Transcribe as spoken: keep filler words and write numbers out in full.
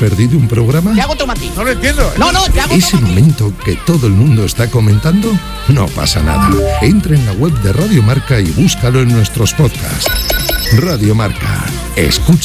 perdido un programa? Te hago tomatín. No lo entiendo. No, no, te hago ¿Ese tomatín. momento que todo el mundo está comentando? No pasa nada. Entra en la web de Radio Marca y búscalo en nuestros podcasts. Radio Marca. Escucha